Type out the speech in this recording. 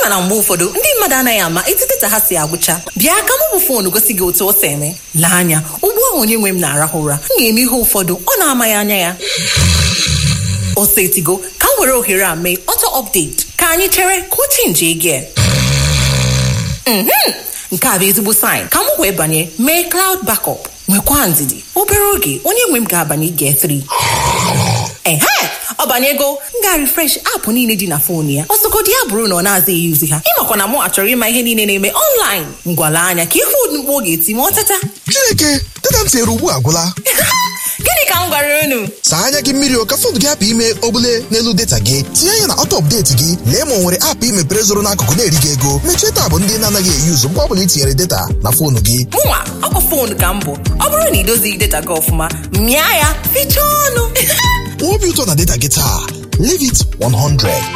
na mgbe ụfọdụ ndị mmadụ anaghị ama etu data ha si agwụcha. Bịa ka m bụ foonu gosi gị otu o si eme. Lee anya, ugbu a onye nwe m na-arahụ ụra. M ga-eme ihe ụfọdụ ọ na-amaghị anya ya. O setigo ka m were ohere a mee auto update ka anyị chere ka o chenji gie. Nke a bụ ezigbo sign ka m wee banye mee cloud backup. Nwekwa ndidi obere oge onye nwe m ga-abanye gie 3. Ọ banyego, m ga-refresh app niile dị na foonu ya. Ọsọgodi ya bụrụ na ọ na-azaghị yuzi ha. Ịmakwa na mụ achọrọ ịma ihe niile na-eme online. Ngwala anya ka ihe mkpu oge eti ma ọ teta. Chineke, data m tinyere ugbu a gwụla. Gịnị ka m gwara unu? Saa anya gị mmiri ka foonu gị hapụ ime ogbule n'elu data gị. Tinye ya na auto update gị. Lee ma o nwere app imepere zoro n'akụkụ na-eri gị ego. Mechie taabụ ndị na-anaghị eyuzu mgbe ọbụla i tinyere data na foonu gị. Mụnwa ọkwa foonu ka m bụ. Ọ bụrụ na idozighị data gị ọfụma, mịa ya fichaa ọnụ. Obi ụtọ na data gị taa. Leave it 100.